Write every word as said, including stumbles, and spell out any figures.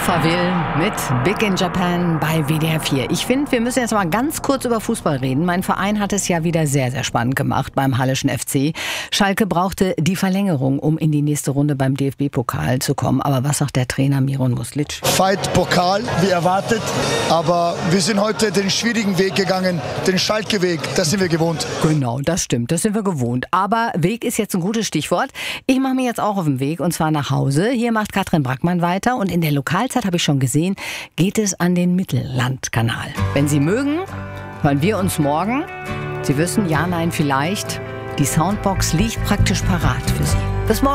Alphaville mit Big in Japan bei W D R vier. Ich finde, wir müssen jetzt mal ganz kurz über Fußball reden. Mein Verein hat es ja wieder sehr, sehr spannend gemacht beim Halleschen F C. Schalke brauchte die Verlängerung, um in die nächste Runde beim D F B-Pokal zu kommen. Aber was sagt der Trainer Miron Muslic? Fight Pokal, wie erwartet. Aber wir sind heute den schwierigen Weg gegangen, den Schalke-Weg. Das sind wir gewohnt. Genau, das stimmt. Das sind wir gewohnt. Aber Weg ist jetzt ein gutes Stichwort. Ich mache mich jetzt auch auf den Weg und zwar nach Hause. Hier macht Katrin Brackmann weiter und in der Lokalzeit, habe ich schon gesehen, geht es an den Mittellandkanal. Wenn Sie mögen, hören wir uns morgen. Sie wissen, ja, nein, vielleicht. Die Soundbox liegt praktisch parat für Sie. Bis morgen.